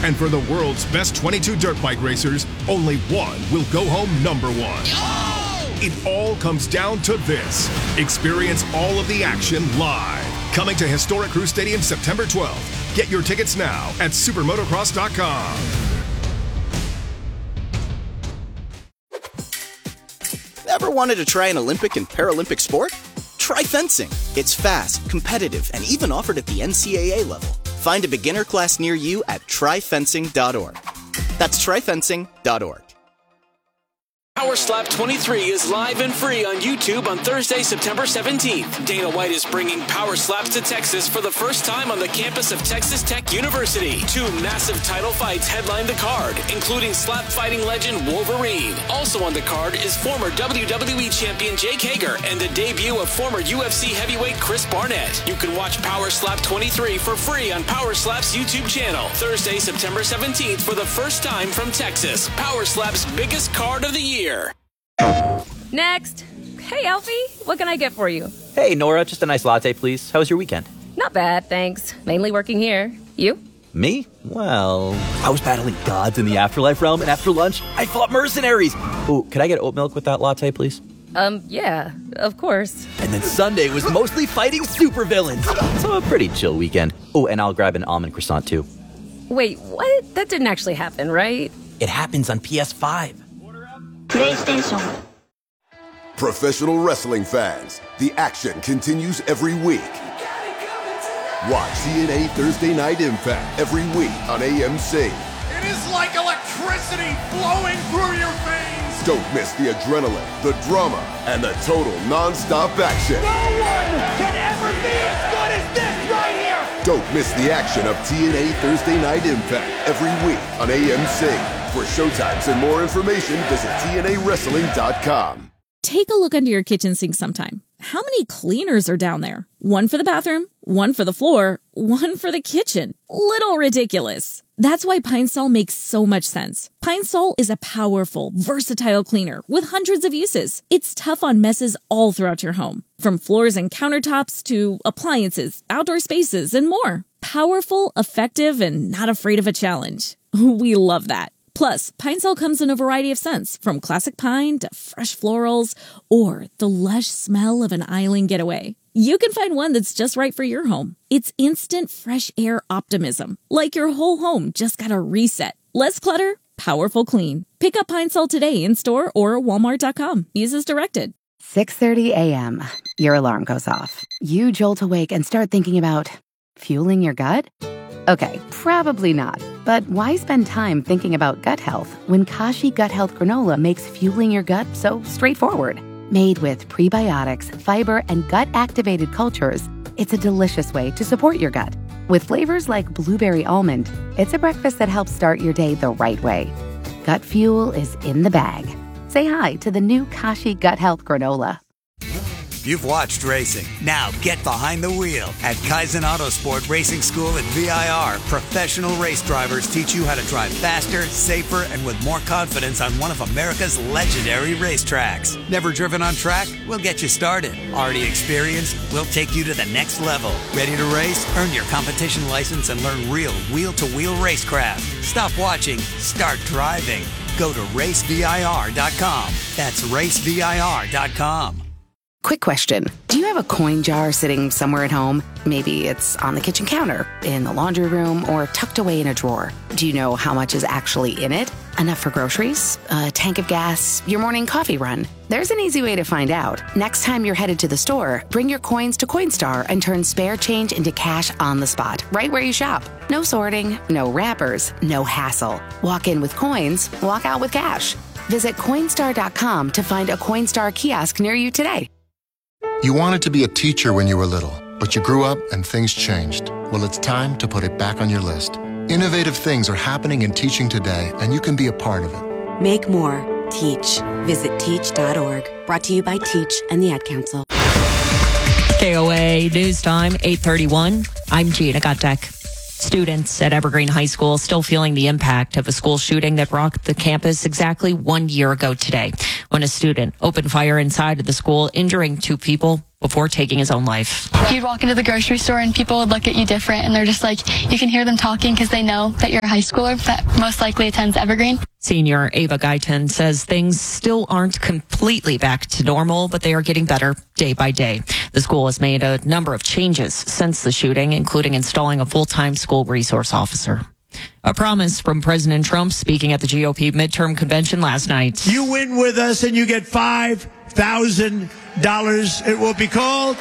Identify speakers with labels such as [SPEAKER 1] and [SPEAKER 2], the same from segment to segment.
[SPEAKER 1] And for the world's best 22 dirt bike racers, only one will go home number one. It all comes down to this. Experience all of the action live. Coming to Historic Crew Stadium September 12th. Get your tickets now at supermotocross.com.
[SPEAKER 2] Ever wanted to try an Olympic and Paralympic sport? Try fencing. It's fast, competitive, and even offered at the NCAA level. Find a beginner class near you at tryfencing.org. That's tryfencing.org.
[SPEAKER 3] Power Slap 23 is live and free on YouTube on Thursday, September 17th. Dana White is bringing Power Slaps to Texas for the first time on the campus of Texas Tech University. 2 massive title fights headline the card, including slap fighting legend Wolverine. Also on the card is former WWE champion Jake Hager and the debut of former UFC heavyweight Chris Barnett. You can watch Power Slap 23 for free on Power Slap's YouTube channel. Thursday, September 17th for the first time from Texas. Power Slap's biggest card of the year.
[SPEAKER 4] Next. Hey, Alfie, what can I get for you?
[SPEAKER 5] Hey, Nora, just a nice latte, please. How was your weekend?
[SPEAKER 4] Not bad, thanks. Mainly working here. You?
[SPEAKER 5] Me? Well, I was battling gods in the afterlife realm, and after lunch, I fought mercenaries. Oh, could I get oat milk with that latte, please?
[SPEAKER 4] Yeah, of course.
[SPEAKER 5] And then Sunday was mostly fighting supervillains. So a pretty chill weekend. Oh, and I'll grab an almond croissant, too.
[SPEAKER 4] Wait, what? That didn't actually happen, right?
[SPEAKER 5] It happens on PS5.
[SPEAKER 6] PlayStation.
[SPEAKER 7] Professional wrestling fans, the action continues every week. Watch TNA Thursday Night Impact every week on AMC.
[SPEAKER 8] It is like electricity flowing through your veins.
[SPEAKER 7] Don't miss the adrenaline, the drama, and the total non-stop action.
[SPEAKER 8] No one can ever be as good as this right here.
[SPEAKER 7] Don't miss the action of TNA Thursday Night Impact every week on AMC. For showtimes and more information, visit TNAWrestling.com.
[SPEAKER 9] Take a look under your kitchen sink sometime. How many cleaners are down there? One for the bathroom, one for the floor, one for the kitchen. Little ridiculous. That's why Pine Sol makes so much sense. Pine Sol is a powerful, versatile cleaner with hundreds of uses. It's tough on messes all throughout your home, from floors and countertops to appliances, outdoor spaces, and more. Powerful, effective, and not afraid of a challenge. We love that. Plus, Pine Sol comes in a variety of scents, from classic pine to fresh florals, or the lush smell of an island getaway. You can find one that's just right for your home. It's instant fresh air optimism, like your whole home just got a reset. Less clutter, powerful clean. Pick up Pine Sol today in store or walmart.com. Use as directed.
[SPEAKER 10] 6:30 a.m. Your alarm goes off. You jolt awake and start thinking about fueling your gut? Okay, probably not. But why spend time thinking about gut health when Kashi Gut Health Granola makes fueling your gut so straightforward? Made with prebiotics, fiber, and gut-activated cultures, it's a delicious way to support your gut. With flavors like blueberry almond, it's a breakfast that helps start your day the right way. Gut fuel is in the bag. Say hi to the new Kashi Gut Health Granola.
[SPEAKER 11] You've watched racing. Now get behind the wheel. At Kaizen Autosport Racing School at VIR, professional race drivers teach you how to drive faster, safer, and with more confidence on one of America's legendary racetracks. Never driven on track? We'll get you started. Already experienced? We'll take you to the next level. Ready to race? Earn your competition license and learn real wheel-to-wheel racecraft. Stop watching. Start driving. Go to racevir.com. That's racevir.com.
[SPEAKER 10] Quick question. Do you have a coin jar sitting somewhere at home? Maybe it's on the kitchen counter, in the laundry room, or tucked away in a drawer. Do you know how much is actually in it? Enough for groceries? A tank of gas? Your morning coffee run? There's an easy way to find out. Next time you're headed to the store, bring your coins to Coinstar and turn spare change into cash on the spot, right where you shop. No sorting, no wrappers, no hassle. Walk in with coins, walk out with cash. Visit Coinstar.com to find a Coinstar kiosk near you today.
[SPEAKER 12] You wanted to be a teacher when you were little, but you grew up and things changed. Well, it's time to put it back on your list. Innovative things are happening in teaching today, and you can be a part of it.
[SPEAKER 13] Make more. Teach. Visit teach.org. Brought to you by Teach and the Ad Council.
[SPEAKER 14] KOA News Time, 8:31. I'm Gina Gutdeck. Students at Evergreen High School still feeling the impact of a school shooting that rocked the campus exactly 1 year ago today, when a student opened fire inside of the school, injuring 2 people. before taking his own life.
[SPEAKER 15] You'd walk into the grocery store and people would look at you different, and they're just like, you can hear them talking because they know that you're a high schooler that most likely attends Evergreen.
[SPEAKER 14] Senior Ava Guyton says things still aren't completely back to normal, but they are getting better day by day. The school has made a number of changes since the shooting, including installing a full-time school resource officer. A promise from President Trump speaking at the GOP midterm convention last night.
[SPEAKER 16] You win with us and you get $5,000. It will be called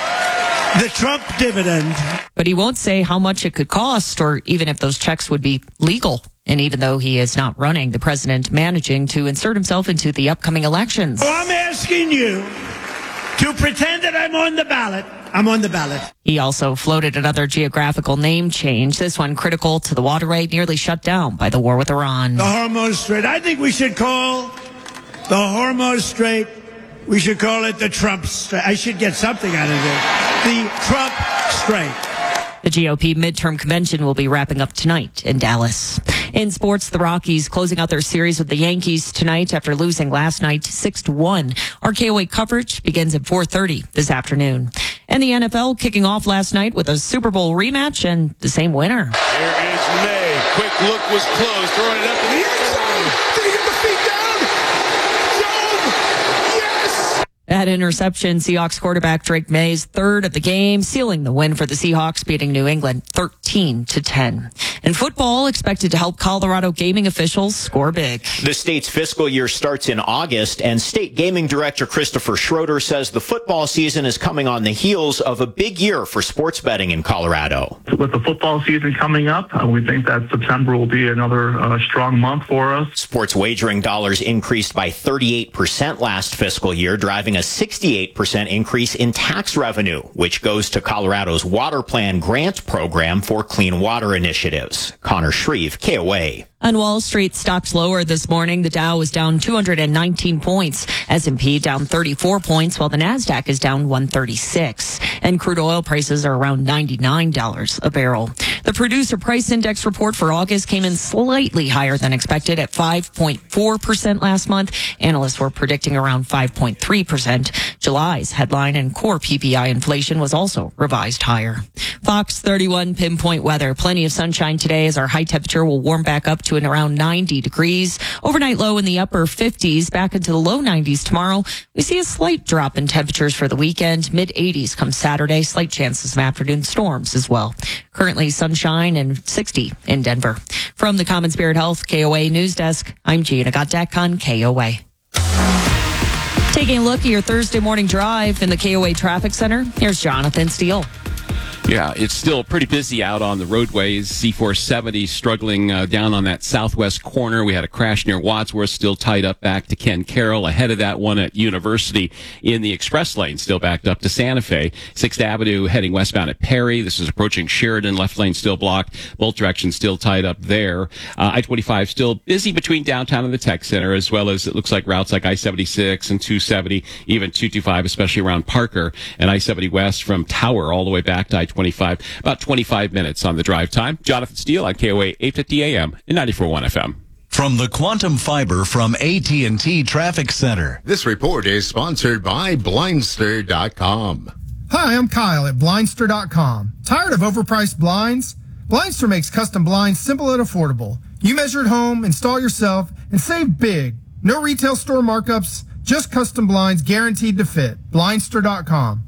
[SPEAKER 16] the Trump dividend.
[SPEAKER 14] But he won't say how much it could cost or even if those checks would be legal. And even though he is not running, the president managing to insert himself into the upcoming elections.
[SPEAKER 16] Oh, I'm asking you to pretend that I'm on the ballot. I'm on the ballot.
[SPEAKER 14] He also floated another geographical name change, this one critical to the waterway nearly shut down by the war with Iran.
[SPEAKER 16] The Hormuz Strait. I think we should call the Hormuz Strait, we should call it the Trump Strait. I should get something out of this. The Trump Strait.
[SPEAKER 14] The GOP midterm convention will be wrapping up tonight in Dallas. In sports, the Rockies closing out their series with the Yankees tonight after losing last night 6-1. Our KOA coverage begins at 4:30 this afternoon. And the NFL kicking off last night with a Super Bowl rematch and the same winner.
[SPEAKER 17] There is May. Quick look was closed. Throwing it up in the end zone. Did he get the feet down? Job! Yes!
[SPEAKER 14] That interception, Seahawks quarterback Drake May's third of the game, sealing the win for the Seahawks, beating New England 13-10. And football expected to help Colorado gaming officials score big.
[SPEAKER 18] The state's fiscal year starts in August, and state gaming director Christopher Schroeder says the football season is coming on the heels of a big year for sports betting in Colorado.
[SPEAKER 19] With the football season coming up, we think that September will be another strong month for us.
[SPEAKER 18] Sports wagering dollars increased by 38% last fiscal year, driving a 68% increase in tax revenue, which goes to Colorado's Water Plan Grant Program for clean water initiatives. Connor Shreve, KOA.
[SPEAKER 14] On Wall Street, stocks lower this morning. The Dow is down 219 points. S&P down 34 points, while the Nasdaq is down 136. And crude oil prices are around $99 a barrel. The Producer Price Index report for August came in slightly higher than expected at 5.4% last month. Analysts were predicting around 5.3%. July's headline and core PPI inflation was also revised higher. Fox 31 pinpoint weather. Plenty of sunshine today as our high temperature will warm back up to around 90 degrees. Overnight low in the upper 50s, back into the low 90s tomorrow. We see a slight drop in temperatures for the weekend. Mid 80s come Saturday. Slight chances of afternoon storms as well. Currently sunshine and 60 in Denver. From the Common Spirit Health KOA News Desk, I'm Gina Goddeck on KOA. Taking a look at your Thursday morning drive in the KOA Traffic Center, here's Jonathan Steele.
[SPEAKER 20] Yeah, it's still pretty busy out on the roadways. C470 struggling down on that southwest corner. We had a crash near Wadsworth, still tied up back to Ken Carroll. Ahead of that one at University in the express lane, still backed up to Santa Fe. 6th Avenue heading westbound at Perry. This is approaching Sheridan. Left lane still blocked. Both directions still tied up there. I-25 still busy between downtown and the Tech Center, as well as it looks like routes like I-76 and 270, even 225, especially around Parker, and I-70 West from Tower all the way back to I-25. About 25 minutes on the drive time. Jonathan Steele on KOA 850 AM and 94.1 FM.
[SPEAKER 21] From the Quantum Fiber from AT&T Traffic Center.
[SPEAKER 22] This report is sponsored by Blindster.com.
[SPEAKER 23] Hi, I'm Kyle at Blindster.com. Tired of overpriced blinds? Blindster makes custom blinds simple and affordable. You measure at home, install yourself, and save big. No retail store markups, just custom blinds guaranteed to fit. Blindster.com.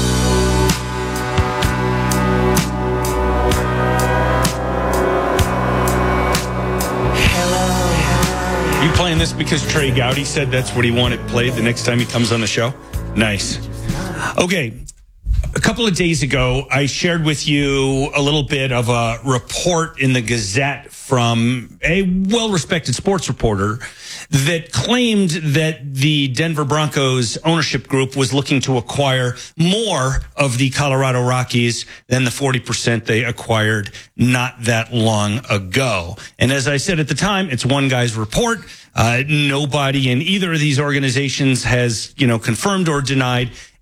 [SPEAKER 24] You playing this because Trey Gowdy said that's what he wanted played the next time he comes on the show? Nice. Okay. A couple of days ago, I shared with you a little bit of a report in the Gazette from a well-respected sports reporter that claimed that the Denver Broncos ownership group was looking to acquire more of the Colorado Rockies than the 40% they acquired not that long ago. And as I said at the time, it's one guy's report. Nobody in either of these organizations has, confirmed or denied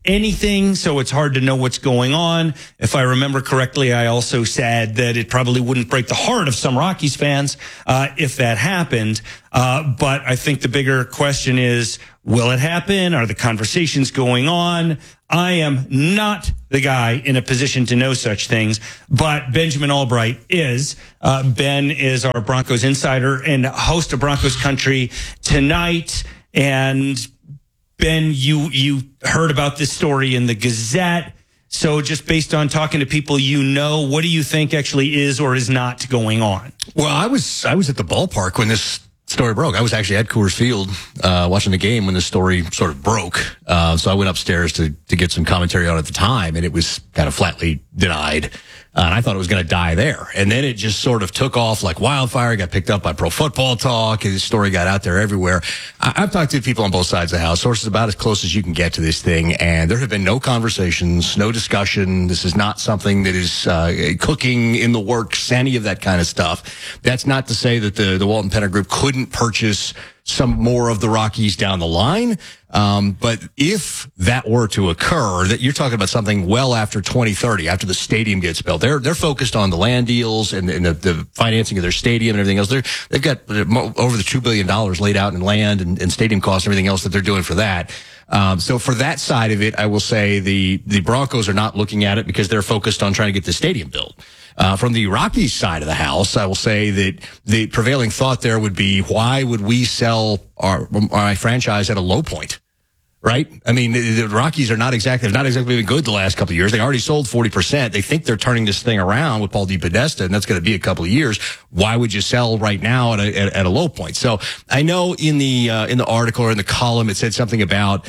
[SPEAKER 24] anything, so it's hard to know what's going on. If I remember correctly, I also said that it probably wouldn't break the heart of some Rockies fans if that happened. But I think the bigger question is, will it happen? Are the conversations going on? I am not the guy in a position to know such things, but Benjamin Albright is. Ben is our Broncos insider and host of Broncos Country tonight. And Ben, you heard about this story in the Gazette. So just based on talking to people you know, what do you think actually is or is not going on?
[SPEAKER 1] Well, I was at the ballpark when this story broke. I was actually at Coors Field watching the game when this story sort of broke. So I went upstairs to get some commentary on it at the time, and it was kind of flatly denied. And I thought it was going to die there. And then it just sort of took off like wildfire. It got picked up by Pro Football Talk. And the story got out there everywhere. I've talked to people on both sides of the house, sources about as close as you can get to this thing. And there have been no conversations, no discussion. This is not something that is cooking in the works, any of that kind of stuff. That's not to say that the Walton Penner Group couldn't purchase some more of the Rockies down the line. But if that were to occur, that you're talking about something well after 2030, after the stadium gets built. They're focused on the land deals and the financing of their stadium and everything else. They've got over the $2 billion laid out in land and stadium costs and everything else that they're doing for that. So for that side of it, I will say the Broncos are not looking at it because they're focused on trying to get the stadium built. From the Rockies side of the house, I will say that the prevailing thought there would be, why would we sell our franchise at a low point? Right? I mean, the Rockies are not exactly been good the last couple of years. They already sold 40%. They think they're turning this thing around with Paul DePodesta, and that's going to be a couple of years. Why would you sell right now at a low point? So I know in the article or in the column, it said something about,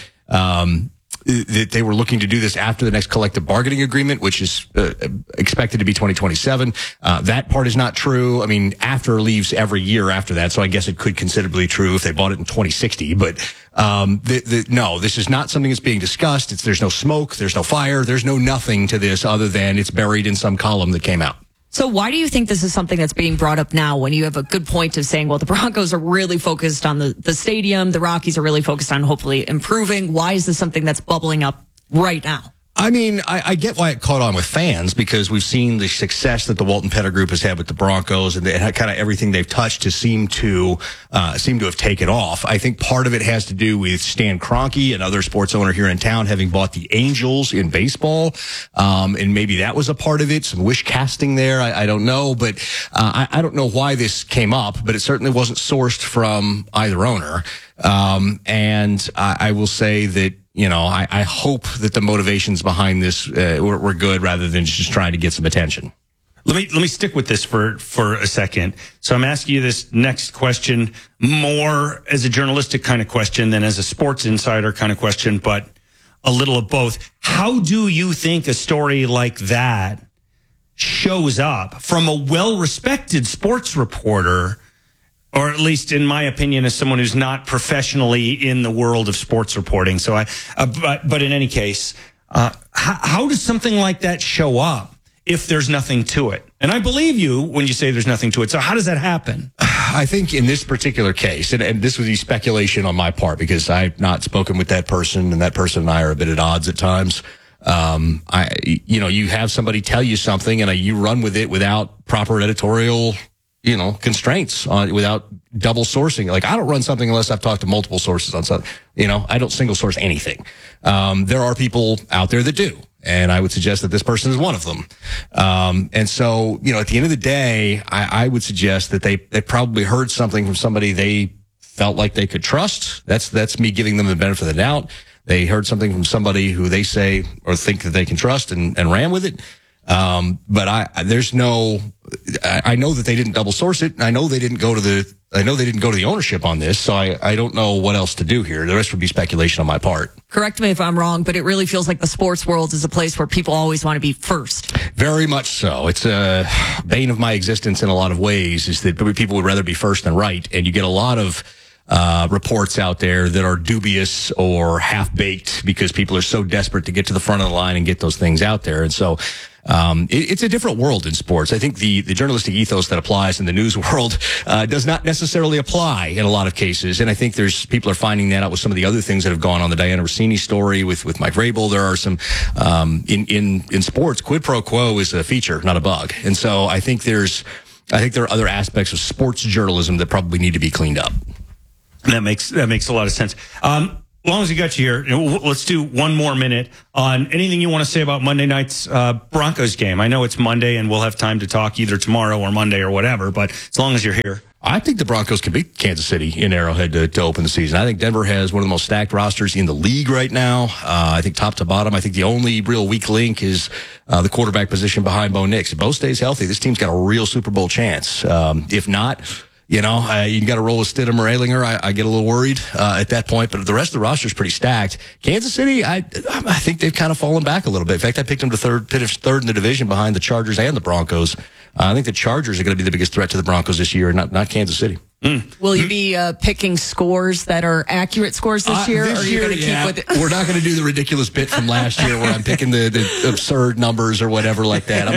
[SPEAKER 1] that they were looking to do this after the next collective bargaining agreement, which is expected to be 2027. That part is not true. I mean, after leaves every year after that, so I guess it could considerably be true if they bought it in 2060. But no, this is not something that's being discussed. There's no smoke, there's no fire, there's no nothing to this other than it's buried in some column that came out.
[SPEAKER 14] So why do you think this is something that's being brought up now when you have a good point of saying, well, the Broncos are really focused on the stadium, the Rockies are really focused on hopefully improving? Why is this something that's bubbling up right now?
[SPEAKER 1] I mean, I get why it caught on with fans, because we've seen the success that the Walton Penner Group has had with the Broncos, and kind of everything they've touched to seem to have taken off. I think part of it has to do with Stan Kroenke, another sports owner here in town, having bought the Angels in baseball, and maybe that was a part of it. Some wish casting there. I don't know, but I don't know why this came up, but it certainly wasn't sourced from either owner. And I will say that, you know, I hope that the motivations behind this were good rather than just trying to get some attention.
[SPEAKER 24] Let me stick with this for a second. So I'm asking you this next question more as a journalistic kind of question than as a sports insider kind of question, but a little of both. How do you think a story like that shows up from a well-respected sports reporter, or at least in my opinion, as someone who's not professionally in the world of sports reporting? So but in any case, how does something like that show up if there's nothing to it? And I believe you when you say there's nothing to it. So how does that happen?
[SPEAKER 1] I think in this particular case, and this would be speculation on my part because I've not spoken with that person, and that person and I are a bit at odds at times. You have somebody tell you something and you run with it without proper editorial constraints without double sourcing. Like, I don't run something unless I've talked to multiple sources on something. I don't single source anything. There are people out there that do, and I would suggest that this person is one of them. And so, at the end of the day, I would suggest that they probably heard something from somebody they felt like they could trust. That's me giving them the benefit of the doubt. They heard something from somebody who they say or think that they can trust and ran with it. But I know that they didn't double source it. I know they didn't go to the ownership on this. So I don't know what else to do here. The rest would be speculation on my part.
[SPEAKER 14] Correct me if I'm wrong, but it really feels like the sports world is a place where people always want to be first.
[SPEAKER 1] Very much so. It's a bane of my existence in a lot of ways, is that people would rather be first than right. And you get a lot of reports out there that are dubious or half-baked because people are so desperate to get to the front of the line and get those things out there. And so It's a different world in sports. I think the journalistic ethos that applies in the news world does not necessarily apply in a lot of cases. And I think people are finding that out with some of the other things that have gone on. The Diana Rossini story with Mike Vrabel. There are some in sports, quid pro quo is a feature, not a bug. And so I think there are other aspects of sports journalism that probably need to be cleaned up.
[SPEAKER 24] That makes a lot of sense. As long as we got you here, let's do one more minute on anything you want to say about Monday night's Broncos game. I know it's Monday, and we'll have time to talk either tomorrow or Monday or whatever, but as long as you're here.
[SPEAKER 1] I think the Broncos can beat Kansas City in Arrowhead to open the season. I think Denver has one of the most stacked rosters in the league right now. I think top to bottom, I think the only real weak link is the quarterback position behind Bo Nix. If Bo stays healthy, this team's got a real Super Bowl chance. If not, you got to roll with Stidham or Ehlinger. I get a little worried at that point, but the rest of the roster is pretty stacked. Kansas City, I think they've kind of fallen back a little bit. In fact, I picked them to third in the division behind the Chargers and the Broncos. I think the Chargers are going to be the biggest threat to the Broncos this year, not Kansas City.
[SPEAKER 14] Will you be picking scores that are accurate scores this year? Or are you going to keep with it?
[SPEAKER 1] We're not going to do the ridiculous bit from last year where I'm picking the absurd numbers or whatever like that.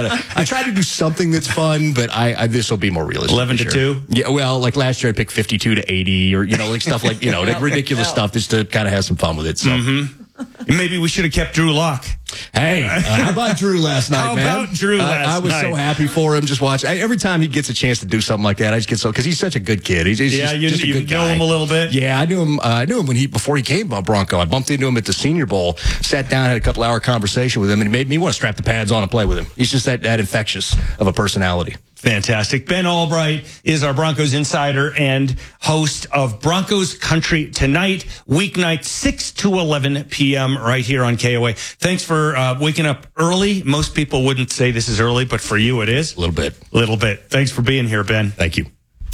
[SPEAKER 1] I try to do something that's fun, but this will be more realistic.
[SPEAKER 24] 11-2?
[SPEAKER 1] Yeah, well, like last year I picked 52-80 or, like stuff like, like ridiculous stuff just to kind of have some fun with it. So.
[SPEAKER 24] Mm-hmm. Maybe we should have kept Drew Lock.
[SPEAKER 1] Hey, how about Drew last night, man?
[SPEAKER 24] How about Drew last night?
[SPEAKER 1] I was so happy for him. Just watch. Every time he gets a chance to do something like that, I just get because he's such a good kid. He's just a good guy.
[SPEAKER 24] You know him a little bit?
[SPEAKER 1] Yeah, I knew him before he came a Bronco. I bumped into him at the Senior Bowl, sat down, had a couple-hour conversation with him, and he made me want to strap the pads on and play with him. He's just that infectious of a personality.
[SPEAKER 24] Fantastic. Ben Albright is our Broncos insider and host of Broncos Country Tonight, weeknight 6 to 11 p.m. right here on KOA. Thanks for waking up early. Most people wouldn't say this is early, but for you it is.
[SPEAKER 1] A little bit.
[SPEAKER 24] Thanks for being here, Ben.
[SPEAKER 1] Thank you.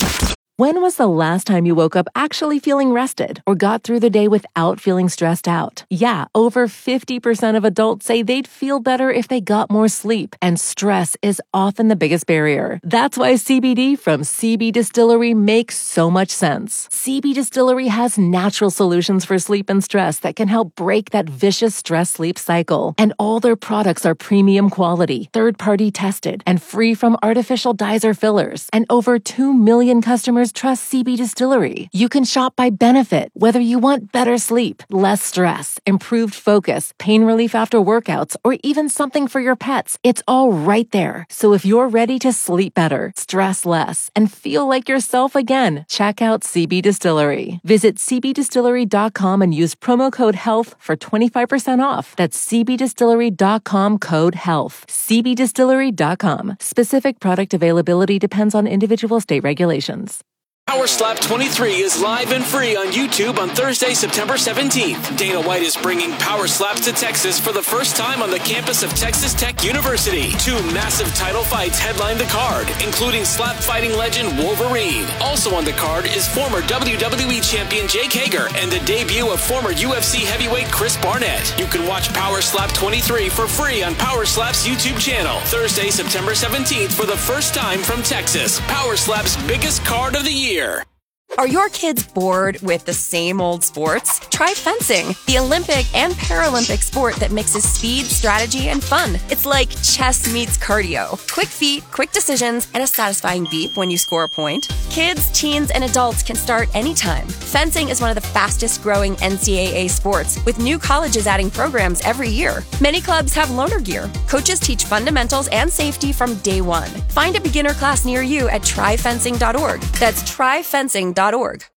[SPEAKER 2] When was the last time you woke up actually feeling rested or got through the day without feeling stressed out? Yeah, over 50% of adults say they'd feel better if they got more sleep, and stress is often the biggest barrier. That's why CBD from CB Distillery makes so much sense. CB Distillery has natural solutions for sleep and stress that can help break that vicious stress-sleep cycle. And all their products are premium quality, third-party tested, and free from artificial dyes or fillers. And over 2 million customers trust CB Distillery. You can shop by benefit, whether you want better sleep, less stress, improved focus, pain relief after workouts, or even something for your pets. It's all right there. So if you're ready to sleep better, stress less, and feel like yourself again, check out CB Distillery. Visit cbdistillery.com and use promo code HEALTH for 25% off. That's cbdistillery.com code HEALTH. cbdistillery.com. Specific product availability depends on individual state regulations.
[SPEAKER 3] Power Slap 23 is live and free on YouTube on Thursday, September 17th. Dana White is bringing Power Slaps to Texas for the first time on the campus of Texas Tech University. 2 massive title fights headline the card, including slap fighting legend Wolverine. Also on the card is former WWE champion Jake Hager and the debut of former UFC heavyweight Chris Barnett. You can watch Power Slap 23 for free on Power Slap's YouTube channel. Thursday, September 17th for the first time from Texas. Power Slap's biggest card of the year.
[SPEAKER 4] Are your kids bored with the same old sports? Try fencing, the Olympic and Paralympic sport that mixes speed, strategy, and fun. It's like chess meets cardio. Quick feet, quick decisions, and a satisfying beep when you score a point. Kids, teens, and adults can start anytime. Fencing is one of the fastest growing NCAA sports, with new colleges adding programs every year. Many clubs have loaner gear. Coaches teach fundamentals and safety from day one. Find a beginner class near you at tryfencing.org. That's tryfencing.org.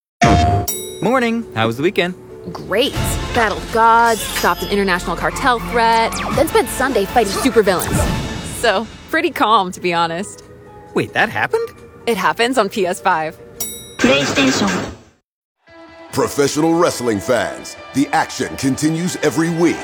[SPEAKER 5] Morning. How was the weekend?
[SPEAKER 25] Great. Battled gods, stopped an international cartel threat, then spent Sunday fighting supervillains. So, pretty calm, to be honest.
[SPEAKER 5] Wait, that happened?
[SPEAKER 25] It happens on PS5.
[SPEAKER 6] PlayStation.
[SPEAKER 7] Professional wrestling fans, the action continues every week.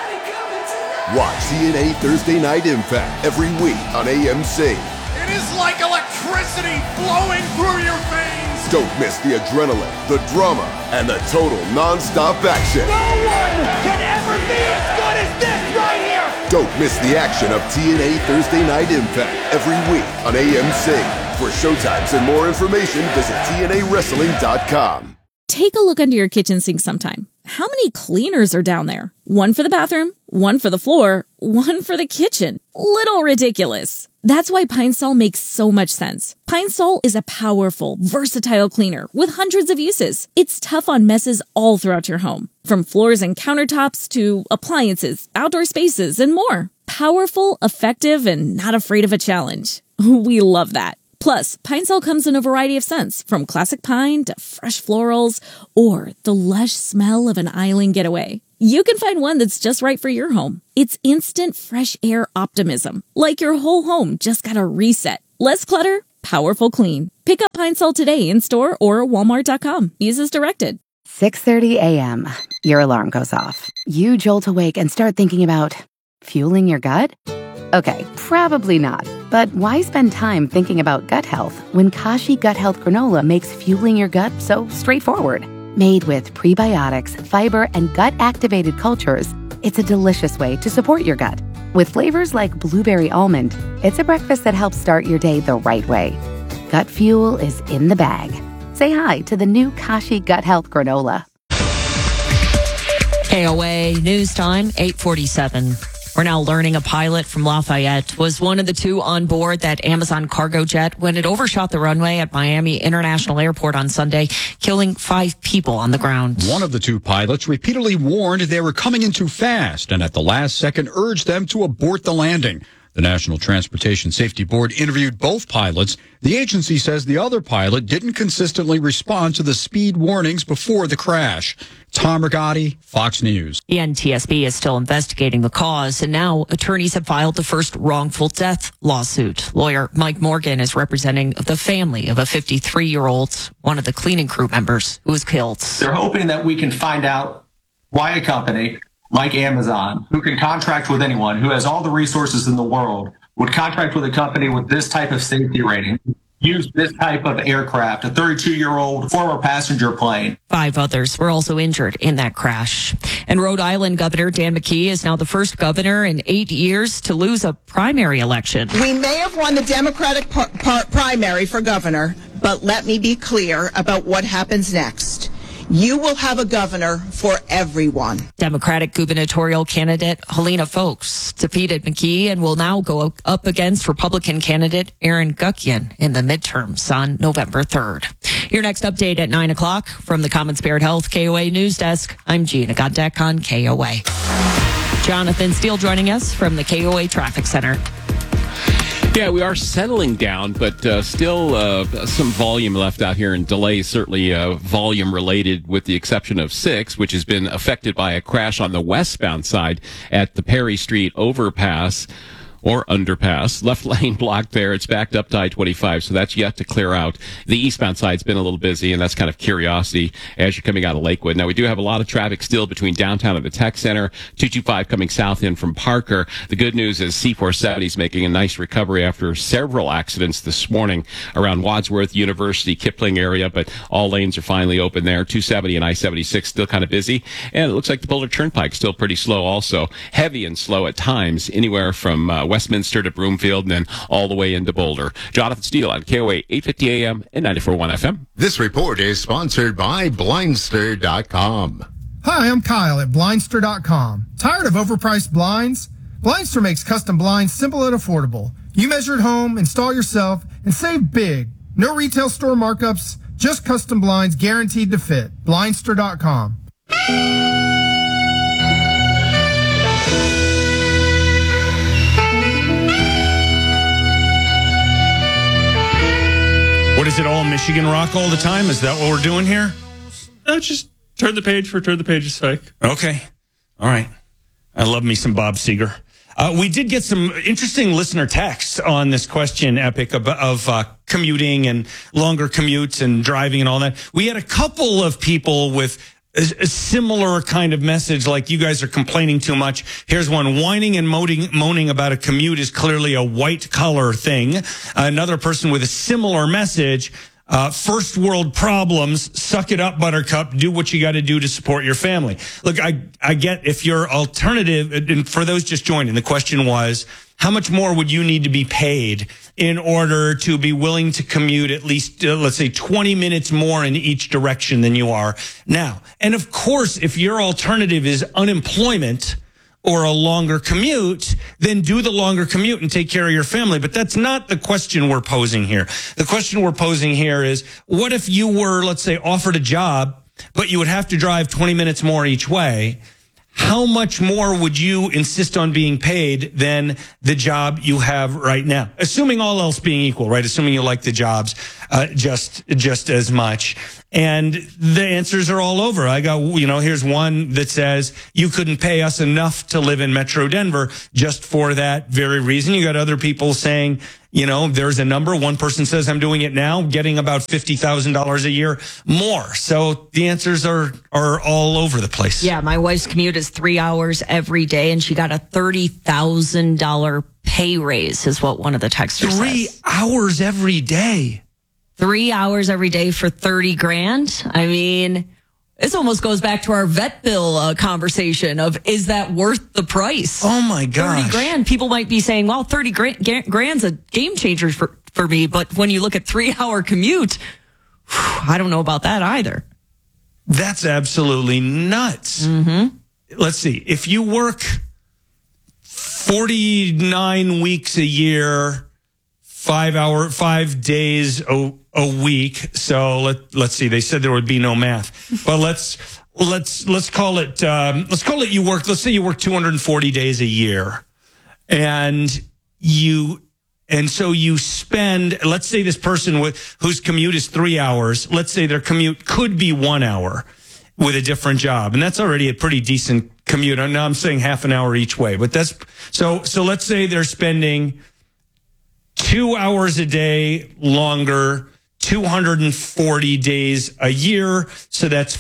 [SPEAKER 7] Watch TNA Thursday Night Impact every week on AMC.
[SPEAKER 8] It is like electricity flowing through your veins.
[SPEAKER 7] Don't miss the adrenaline, the drama, and the total non-stop action.
[SPEAKER 8] No one can ever be as good as this right here.
[SPEAKER 7] Don't miss the action of TNA Thursday Night Impact every week on AMC. For showtimes and more information, visit TNAWrestling.com.
[SPEAKER 9] Take a look under your kitchen sink sometime. How many cleaners are down there? One for the bathroom, one for the floor, one for the kitchen. Little ridiculous. That's why Pine Sol makes so much sense. Pine Sol is a powerful, versatile cleaner with hundreds of uses. It's tough on messes all throughout your home, from floors and countertops to appliances, outdoor spaces, and more. Powerful, effective, and not afraid of a challenge. We love that. Plus, Pine Sol comes in a variety of scents, from classic pine to fresh florals or the lush smell of an island getaway. You can find one that's just right for your home. It's instant fresh air optimism, like your whole home just got a reset. Less clutter, powerful clean. Pick up Pine Sol today in store or Walmart.com. Use as directed.
[SPEAKER 10] 6:30 a.m. Your alarm goes off. You jolt awake and start thinking about fueling your gut? Okay, probably not. But why spend time thinking about gut health when Kashi Gut Health Granola makes fueling your gut so straightforward? Made with prebiotics, fiber, and gut-activated cultures, it's a delicious way to support your gut. With flavors like blueberry almond, it's a breakfast that helps start your day the right way. Gut fuel is in the bag. Say hi to the new Kashi Gut Health Granola.
[SPEAKER 14] KOA News Time, 8:47. We're now learning a pilot from Lafayette was one of the two on board that Amazon cargo jet when it overshot the runway at Miami International Airport on Sunday, killing 5 people on the ground.
[SPEAKER 11] One of the two pilots repeatedly warned they were coming in too fast and at the last second urged them to abort the landing. The National Transportation Safety Board interviewed both pilots. The agency says the other pilot didn't consistently respond to the speed warnings before the crash. Tom Rigotti, Fox News.
[SPEAKER 14] The NTSB is still investigating the cause, and now attorneys have filed the first wrongful death lawsuit. Lawyer Mike Morgan is representing the family of a 53-year-old, one of the cleaning crew members who was killed.
[SPEAKER 12] They're hoping that we can find out why a company like Amazon, who can contract with anyone, who has all the resources in the world, would contract with a company with this type of safety rating, use this type of aircraft, a 32-year-old former passenger plane.
[SPEAKER 14] 5 others were also injured in that crash. And Rhode Island Governor Dan McKee is now the first governor in 8 years to lose a primary election.
[SPEAKER 13] We may have won the Democratic primary for governor, but let me be clear about what happens next. You will have a governor for everyone.
[SPEAKER 14] Democratic gubernatorial candidate Helena Foulkes defeated McKee and will now go up against Republican candidate Aaron Gutkian in the midterms on November 3rd. Your next update at 9 o'clock from the Common Spirit Health KOA News Desk. I'm Gina Godek on KOA. Jonathan Steele joining us from the KOA Traffic Center.
[SPEAKER 20] Yeah, we are settling down, but still some volume left out here, and delays certainly volume related, with the exception of 6, which has been affected by a crash on the westbound side at the Perry Street overpass. Or underpass. Left lane blocked there. It's backed up to I-25, so that's yet to clear out. The eastbound side's been a little busy, and that's kind of curiosity as you're coming out of Lakewood. Now, we do have a lot of traffic still between downtown and the Tech Center. 225 coming south in from Parker. The good news is C-470 is making a nice recovery after several accidents this morning around Wadsworth, University, Kipling area, but all lanes are finally open there. 270 and I-76 still kind of busy, and it looks like the Boulder Turnpike still pretty slow also. Heavy and slow at times, anywhere from Westminster to Broomfield, and then all the way into Boulder. Jonathan Steele on KOA 850 AM and 94.1 FM.
[SPEAKER 22] This report is sponsored by Blindster.com.
[SPEAKER 23] Hi, I'm Kyle at Blindster.com. Tired of overpriced blinds? Blindster makes custom blinds simple and affordable. You measure at home, install yourself, and save big. No retail store markups, just custom blinds guaranteed to fit. Blindster.com.
[SPEAKER 24] What is it, all Michigan rock all the time? Is that what we're doing here?
[SPEAKER 15] No, just turn the page for turn the page's sake.
[SPEAKER 24] Okay. All right. I love me some Bob Seger. We did get some interesting listener texts on this question, Epic, of commuting and longer commutes and driving and all that. We had a couple of people with a similar kind of message, like, you guys are complaining too much. Here's one: whining and moaning about a commute is clearly a white collar thing. Another person with a similar message: first world problems, suck it up, buttercup, do what you got to do to support your family. Look, I get if your alternative, and for those just joining, the question was, how much more would you need to be paid in order to be willing to commute at least, let's say, 20 minutes more in each direction than you are now? And of course, if your alternative is unemployment or a longer commute, then do the longer commute and take care of your family. But that's not the question we're posing here. The question we're posing here is, what if you were, let's say, offered a job, but you would have to drive 20 minutes more each way? How much more would you insist on being paid than the job you have right now? Assuming all else being equal, right? Assuming you like the jobs just as much. And the answers are all over. I got, here's one that says you couldn't pay us enough to live in Metro Denver just for that very reason. You got other people saying, there's a number. One person says, I'm doing it now, getting about $50,000 a year more. So the answers are all over the place.
[SPEAKER 14] Yeah, my wife's commute is 3 hours every day, and she got a $30,000 pay raise, is what one of the texters says.
[SPEAKER 24] 3 hours every day.
[SPEAKER 14] 3 hours every day for $30,000. I mean, this almost goes back to our vet bill conversation of, is that worth the price?
[SPEAKER 24] Oh my gosh.
[SPEAKER 14] $30,000. People might be saying, well, $30,000's a game changer for me. But when you look at 3 hour commute, I don't know about that either.
[SPEAKER 24] That's absolutely nuts.
[SPEAKER 14] Mm-hmm.
[SPEAKER 24] Let's see. If you work 49 weeks a year, 5 days a week. So let's see. They said there would be no math, but let's call it. You work. Let's say you work 240 days a year, and so you spend. Let's say this person whose commute is 3 hours. Let's say their commute could be 1 hour with a different job, and that's already a pretty decent commute. Now I'm saying half an hour each way, but that's so. Let's say they're spending 2 hours a day longer, 240 days a year. So that's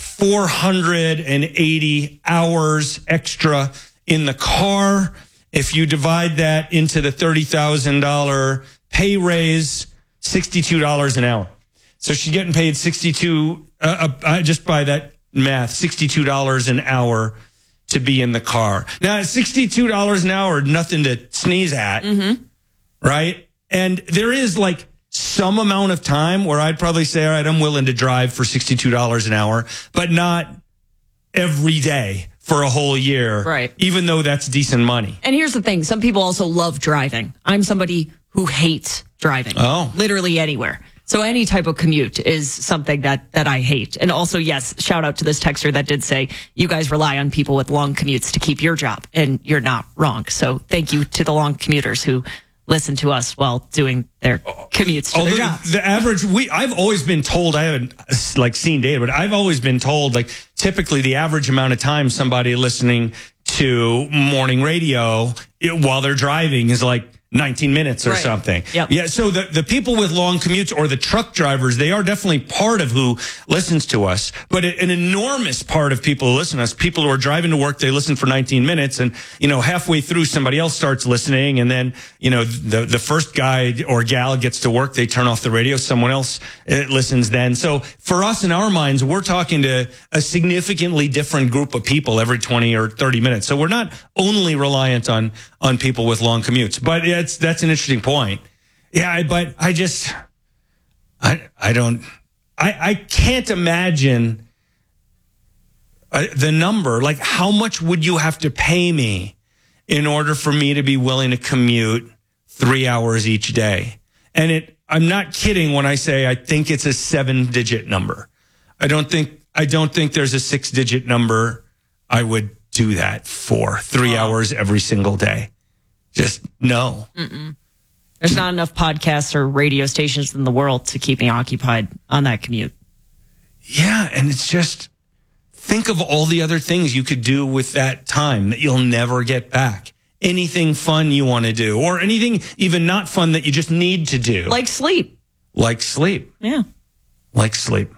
[SPEAKER 24] 480 hours extra in the car. If you divide that into the $30,000 pay raise, $62 an hour. So she's getting paid just by that math, $62 an hour to be in the car. Now, $62 an hour, nothing to sneeze at, right? And there is like some amount of time where I'd probably say, all right, I'm willing to drive for $62 an hour, but not every day for a whole year.
[SPEAKER 14] Right.
[SPEAKER 24] Even though that's decent money.
[SPEAKER 14] And here's the thing. Some people also love driving. I'm somebody who hates driving.
[SPEAKER 24] Oh.
[SPEAKER 14] Literally anywhere. So any type of commute is something that I hate. And also, yes, shout out to this texter that did say, you guys rely on people with long commutes to keep your job. And you're not wrong. So thank you to the long commuters who listen to us while doing their commutes to their jobs.
[SPEAKER 24] The average, I've always been told, I haven't seen data, but I've always been told typically the average amount of time somebody listening to morning radio while they're driving is 19 minutes or something.
[SPEAKER 14] Yep.
[SPEAKER 24] Yeah. So the people with long commutes or the truck drivers, they are definitely part of who listens to us. But an enormous part of people who listen to us, people who are driving to work, they listen for 19 minutes and, halfway through somebody else starts listening. And then, the first guy or gal gets to work, they turn off the radio. Someone else listens then. So for us in our minds, we're talking to a significantly different group of people every 20 or 30 minutes. So we're not only reliant on people with long commutes, but that's an interesting point. Yeah, but I can't imagine the number. How much would you have to pay me in order for me to be willing to commute 3 hours each day? And I'm not kidding when I say I think it's a 7-digit number. I don't think there's a 6-digit number I would do that for 3 hours every single day. Just no.
[SPEAKER 14] Mm-mm. There's not enough podcasts or radio stations in the world to keep me occupied on that commute.
[SPEAKER 24] Yeah, and it's just, think of all the other things you could do with that time that you'll never get back. Anything fun you want to do, or anything even not fun that you just need to do.
[SPEAKER 14] Like sleep. Yeah.
[SPEAKER 24] Like sleep.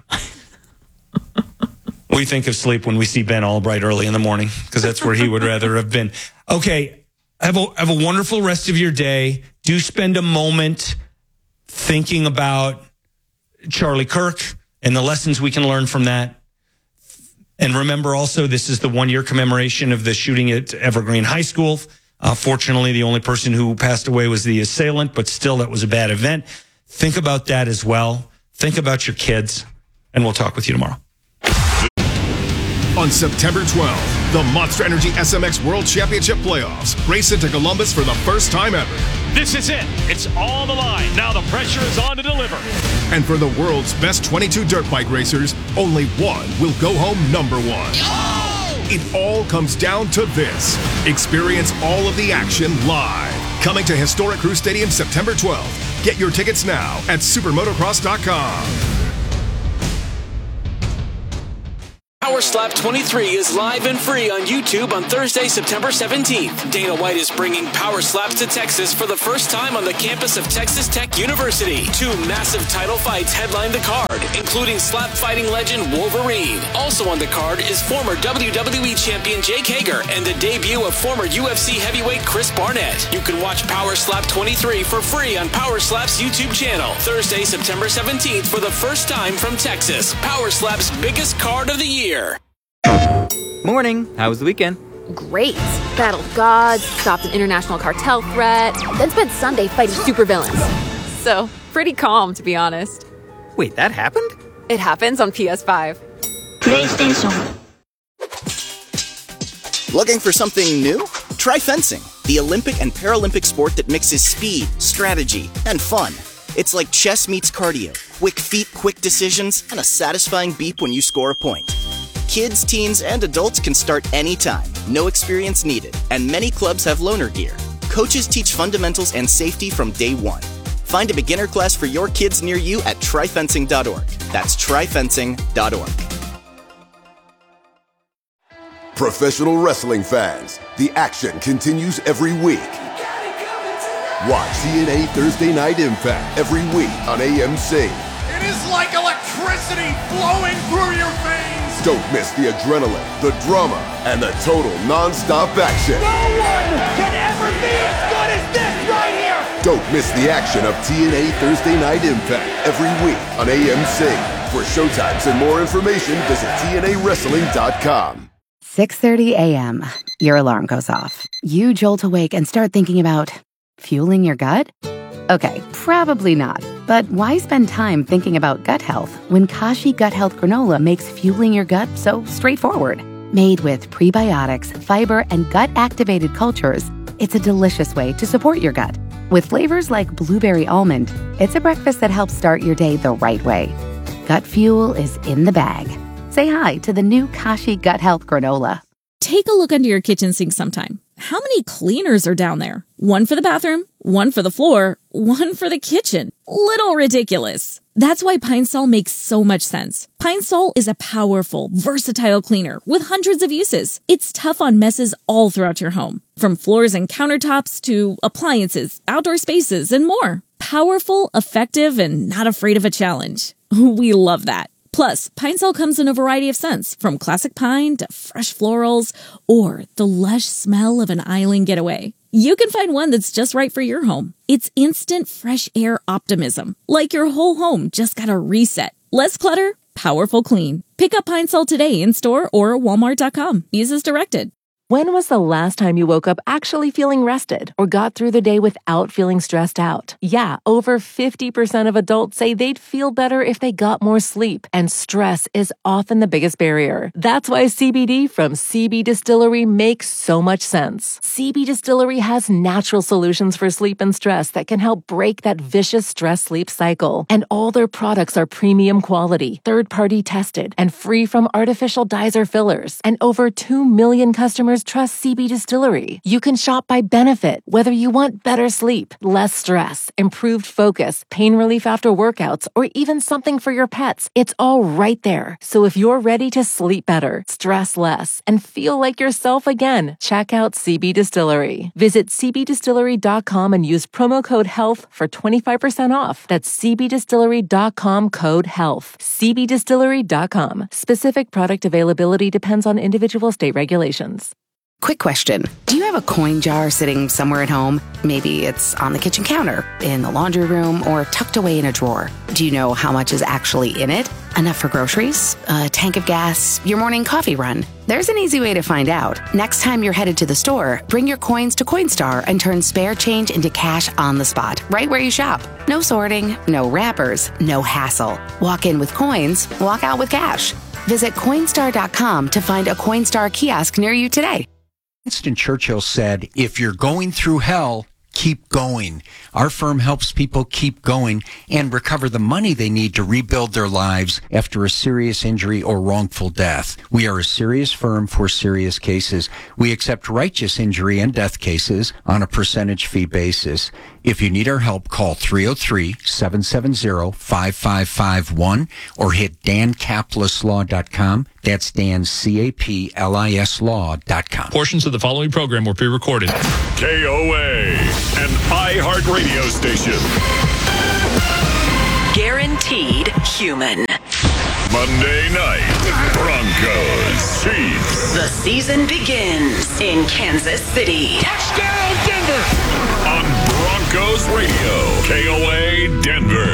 [SPEAKER 24] We think of sleep when we see Ben Albright early in the morning, because that's where he would rather have been. Okay. Have a wonderful rest of your day. Do spend a moment thinking about Charlie Kirk and the lessons we can learn from that. And remember also, this is the 1-year commemoration of the shooting at Evergreen High School. Fortunately, the only person who passed away was the assailant, but still, that was a bad event. Think about that as well. Think about your kids, and we'll talk with you tomorrow.
[SPEAKER 8] On September 12th, the Monster Energy SMX World Championship Playoffs race into Columbus for the first time ever.
[SPEAKER 16] This is it. It's on the line. Now the pressure is on to deliver.
[SPEAKER 8] And for the world's best 22 dirt bike racers, only one will go home number one.
[SPEAKER 16] Oh!
[SPEAKER 8] It all comes down to this. Experience all of the action live. Coming to Historic Crew Stadium September 12th. Get your tickets now at supermotocross.com.
[SPEAKER 3] Power Slap 23 is live and free on YouTube on Thursday, September 17th. Dana White is bringing Power Slaps to Texas for the first time on the campus of Texas Tech University. 2 massive title fights headline the card, including slap fighting legend Wolverine. Also on the card is former WWE champion Jake Hager and the debut of former UFC heavyweight Chris Barnett. You can watch Power Slap 23 for free on Power Slap's YouTube channel. Thursday, September 17th for the first time from Texas. Power Slap's biggest card of the year.
[SPEAKER 5] Morning. How was the weekend?
[SPEAKER 25] Great. Battled gods, stopped an international cartel threat, then spent Sunday fighting supervillains. So, pretty calm, to be honest.
[SPEAKER 5] Wait, that happened?
[SPEAKER 25] It happens on PS5.
[SPEAKER 6] PlayStation.
[SPEAKER 17] Looking for something new? Try fencing, the Olympic and Paralympic sport that mixes speed, strategy, and fun. It's like chess meets cardio. Quick feet, quick decisions, and a satisfying beep when you score a point. Kids, teens, and adults can start anytime. No experience needed. And many clubs have loaner gear. Coaches teach fundamentals and safety from day one. Find a beginner class for your kids near you at tryfencing.org. That's tryfencing.org.
[SPEAKER 7] Professional wrestling fans, the action continues every week. Watch TNA Thursday Night Impact every week on AMC.
[SPEAKER 8] It is like electricity flowing through your veins.
[SPEAKER 7] Don't miss the adrenaline, the drama, and the total non-stop action.
[SPEAKER 8] No one can ever be as good as this right here.
[SPEAKER 7] Don't miss the action of TNA Thursday Night Impact every week on AMC. For showtimes and more information, visit TNAWrestling.com.
[SPEAKER 10] 6:30 a.m. Your alarm goes off. You jolt awake and start thinking about fueling your gut? Okay, probably not. But why spend time thinking about gut health when Kashi Gut Health Granola makes fueling your gut so straightforward? Made with prebiotics, fiber, and gut-activated cultures, it's a delicious way to support your gut. With flavors like blueberry almond, it's a breakfast that helps start your day the right way. Gut fuel is in the bag. Say hi to the new Kashi Gut Health Granola.
[SPEAKER 9] Take a look under your kitchen sink sometime. How many cleaners are down there? One for the bathroom, one for the floor, one for the kitchen. Little ridiculous. That's why Pine Sol makes so much sense. Pine Sol is a powerful, versatile cleaner with hundreds of uses. It's tough on messes all throughout your home, from floors and countertops to appliances, outdoor spaces, and more. Powerful, effective, and not afraid of a challenge. We love that. Plus, Pine Sol comes in a variety of scents, from classic pine to fresh florals, or the lush smell of an island getaway. You can find one that's just right for your home. It's instant fresh air optimism, like your whole home just got a reset. Less clutter, powerful clean. Pick up Pine Sol today in store or walmart.com. Use as directed.
[SPEAKER 2] When was the last time you woke up actually feeling rested or got through the day without feeling stressed out? Yeah, over 50% of adults say they'd feel better if they got more sleep, and stress is often the biggest barrier. That's why CBD from CB Distillery makes so much sense. CB Distillery has natural solutions for sleep and stress that can help break that vicious stress-sleep cycle. And all their products are premium quality, third-party tested, and free from artificial dyes or fillers. And over 2 million customers trust CB Distillery. You can shop by benefit, whether you want better sleep, less stress, improved focus, pain relief after workouts, or even something for your pets. It's all right there. So if you're ready to sleep better, stress less, and feel like yourself again, check out CB Distillery. Visit cbdistillery.com and use promo code HEALTH for 25% off. That's cbdistillery.com code HEALTH. cbdistillery.com. Specific product availability depends on individual state regulations.
[SPEAKER 10] Quick question. Do you have a coin jar sitting somewhere at home? Maybe it's on the kitchen counter, in the laundry room, or tucked away in a drawer. Do you know how much is actually in it? Enough for groceries, a tank of gas, your morning coffee run? There's an easy way to find out. Next time you're headed to the store, bring your coins to Coinstar and turn spare change into cash on the spot, right where you shop. No sorting, no wrappers, no hassle. Walk in with coins, walk out with cash. Visit Coinstar.com to find a Coinstar kiosk near you today.
[SPEAKER 1] Winston Churchill said, if you're going through hell, keep going. Our firm helps people keep going and recover the money they need to rebuild their lives after a serious injury or wrongful death. We are a serious firm for serious cases. We accept righteous injury and death cases on a percentage fee basis. If you need our help, call 303-770-5551 or hit dancaplisslaw.com. That's Dan, C-A-P-L-I-S law.com.
[SPEAKER 16] Portions of the following program were pre-recorded.
[SPEAKER 8] KOA, an iHeartRadio station.
[SPEAKER 4] Guaranteed human.
[SPEAKER 8] Monday night, Broncos, Chiefs.
[SPEAKER 4] The season begins in Kansas City.
[SPEAKER 8] Touchdown, Denver! On Broncos Radio, KOA Denver.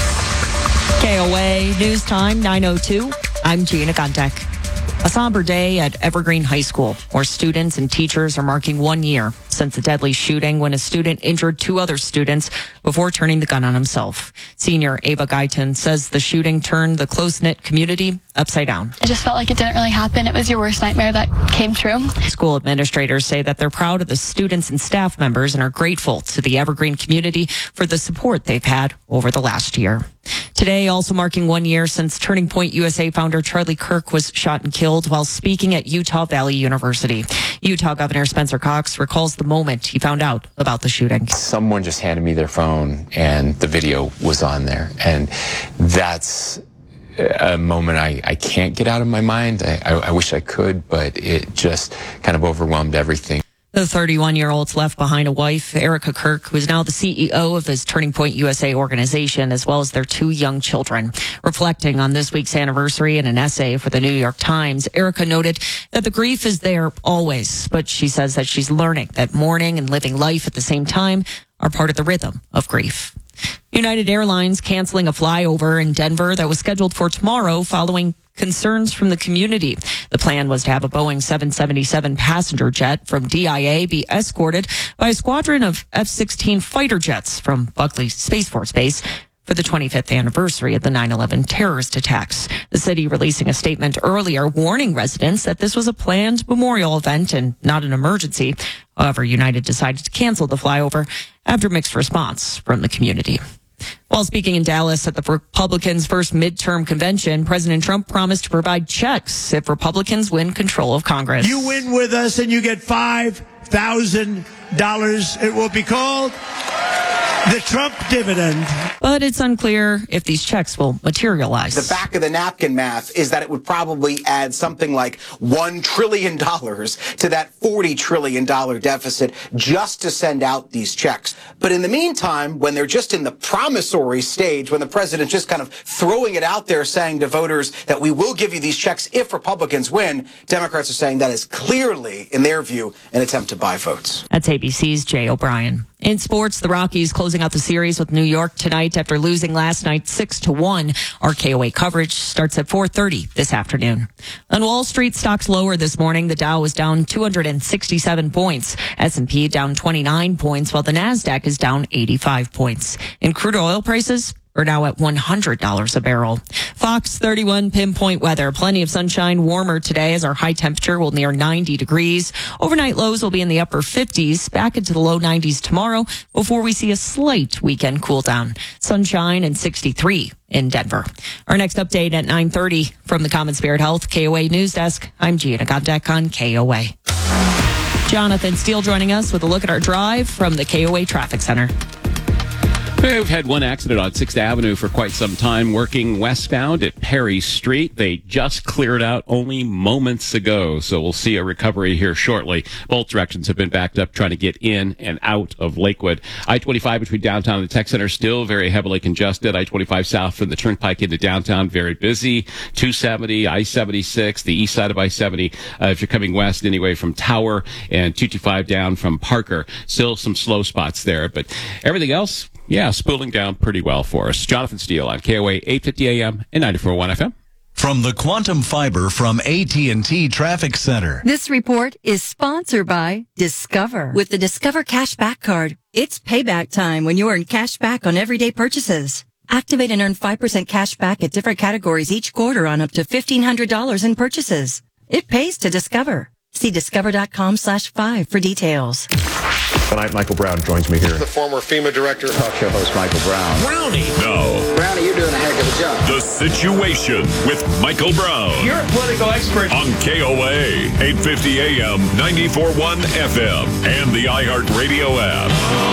[SPEAKER 14] KOA News Time 9:02. I'm Gina Gontek. A somber day at Evergreen High School, where students and teachers are marking 1 year since the deadly shooting when a student injured two other students before turning the gun on himself. Senior Ava Guyton says the shooting turned the close-knit community upside down.
[SPEAKER 18] It just felt like it didn't really happen. It was your worst nightmare that came true.
[SPEAKER 14] School administrators say that they're proud of the students and staff members and are grateful to the Evergreen community for the support they've had over the last year. Today, also marking 1 year since Turning Point USA founder Charlie Kirk was shot and killed while speaking at Utah Valley University. Utah Governor Spencer Cox recalls the moment he found out about the shooting.
[SPEAKER 19] Someone just handed me their phone and the video was on there. And that's a moment I can't get out of my mind. I wish I could, but it just kind of overwhelmed everything.
[SPEAKER 14] The 31-year-old left behind a wife, Erica Kirk, who is now the CEO of his Turning Point USA organization, as well as their two young children. Reflecting on this week's anniversary in an essay for the New York Times, Erica noted that the grief is there always, but she says that she's learning that mourning and living life at the same time are part of the rhythm of grief. United Airlines canceling a flyover in Denver that was scheduled for tomorrow following concerns from the community. The plan was to have a Boeing 777 passenger jet from DIA be escorted by a squadron of F-16 fighter jets from Buckley Space Force Base for the 25th anniversary of the 9/11 terrorist attacks. The city releasing a statement earlier warning residents that this was a planned memorial event and not an emergency. However, United decided to cancel the flyover after mixed response from the community. While speaking in Dallas at the Republicans' first midterm convention, President Trump promised to provide checks if Republicans win control of Congress.
[SPEAKER 21] You win with us and you get $5,000. It will be called the Trump dividend.
[SPEAKER 14] But it's unclear if these checks will materialize.
[SPEAKER 26] The back of the napkin math is that it would probably add something like $1 trillion to that $40 trillion deficit just to send out these checks. But in the meantime, when they're just in the promissory stage, when the president's just kind of throwing it out there saying to voters that we will give you these checks if Republicans win, Democrats are saying that is clearly, in their view, an attempt to buy votes.
[SPEAKER 14] That's ABC's Jay O'Brien. In sports, the Rockies closing out the series with New York tonight after losing last night 6-1. Our KOA coverage starts at 4:30 this afternoon. On Wall Street, stocks lower this morning. The Dow was down 267 points. S&P down 29 points, while the NASDAQ is down 85 points. In crude oil prices, are now at $100 a barrel. Fox 31 pinpoint weather. Plenty of sunshine, warmer today as our high temperature will near 90 degrees. Overnight lows will be in the upper 50s, back into the low 90s tomorrow before we see a slight weekend cool down. Sunshine and 63 in Denver. Our next update at 9:30 from the Common Spirit Health KOA News Desk. I'm Gina Gontek on KOA. Jonathan Steele joining us with a look at our drive from the KOA Traffic Center.
[SPEAKER 20] We've had one accident on 6th Avenue for quite some time, working westbound at Perry Street. They just cleared out only moments ago, so we'll see a recovery here shortly. Both directions have been backed up trying to get in and out of Lakewood. I-25 between downtown and the Tech Center still very heavily congested. I-25 south from the Turnpike into downtown, very busy. 270, I-76, the east side of I-70, if you're coming west anyway from Tower, and 225 down from Parker. Still some slow spots there, but everything else Yeah, spooling down pretty well for us. Jonathan Steele on KOA 850 AM and 94.1 FM.
[SPEAKER 21] From the Quantum Fiber from AT&T Traffic Center.
[SPEAKER 11] This report is sponsored by Discover. With the Discover Cashback Card, it's payback time when you earn cash back on everyday purchases. Activate and earn 5% cash back at different categories each quarter on up to $1,500 in purchases. It pays to Discover. See discover.com/5 for details.
[SPEAKER 12] Tonight, Michael Brown joins me here.
[SPEAKER 13] The former FEMA director.
[SPEAKER 12] Talk show host Michael Brown.
[SPEAKER 13] Brownie.
[SPEAKER 12] No.
[SPEAKER 13] Brownie, you're doing a heck of a job.
[SPEAKER 12] The Situation with Michael Brown.
[SPEAKER 13] You're a political expert.
[SPEAKER 12] On KOA, 850 AM, 94.1 FM, and the iHeartRadio app.